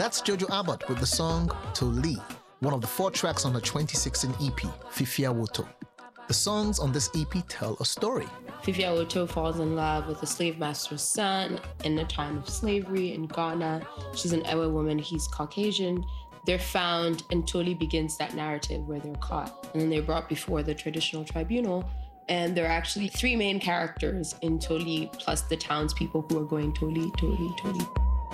That's Jojo Abbott with the song Toli, one of the 4 tracks on the 2016 EP, Fifia Woto. The songs on this EP tell a story. Fifia Woto falls in love with a slave master's son in a time of slavery in Ghana. She's an Ewe woman, he's Caucasian. They're found, and Toli begins that narrative where they're caught. And then they're brought before the traditional tribunal. And there are actually 3 main characters in Toli, plus the townspeople who are going Toli, Toli, Toli.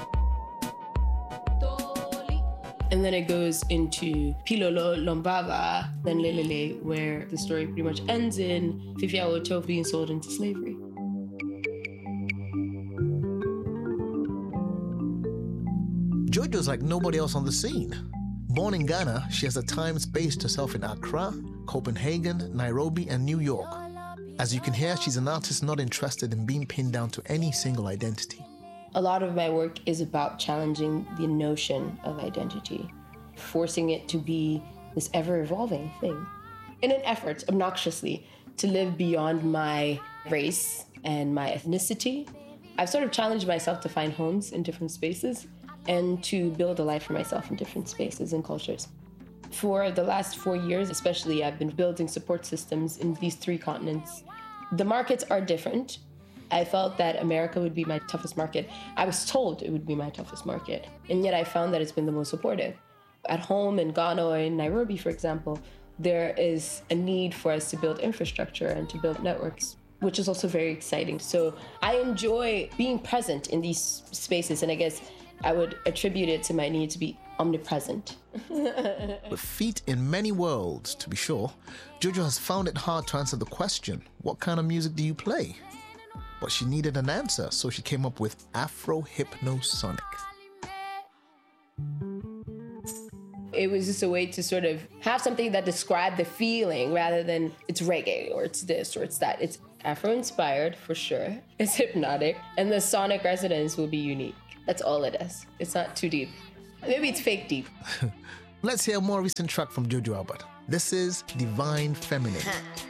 And then it goes into Pilolo Lombava, then Lelele, where the story pretty much ends in Fifia Woto being sold into slavery. Jojo's like nobody else on the scene. Born in Ghana, she has at times based herself in Accra, Copenhagen, Nairobi, and New York. As you can hear, she's an artist not interested in being pinned down to any single identity. A lot of my work is about challenging the notion of identity, forcing it to be this ever-evolving thing. In an effort, obnoxiously, to live beyond my race and my ethnicity, I've sort of challenged myself to find homes in different spaces and to build a life for myself in different spaces and cultures. For the last 4 years, especially, I've been building support systems in these 3 continents. The markets are different. I felt that America would be my toughest market. I was told it would be my toughest market, and yet I found that it's been the most supportive. At home in Ghana or in Nairobi, for example, there is a need for us to build infrastructure and to build networks, which is also very exciting. So I enjoy being present in these spaces, and I guess I would attribute it to my need to be omnipresent. With feet in many worlds, to be sure, Jojo has found it hard to answer the question, what kind of music do you play? But she needed an answer, so she came up with Afro-Hypnosonic. It was just a way to sort of have something that described the feeling rather than it's reggae or it's this or it's that. It's Afro-inspired for sure. It's hypnotic, and the sonic resonance will be unique. That's all it is. It's not too deep. Maybe it's fake deep. Let's hear a more recent track from Jojo Abbott. This is Divine Feminine.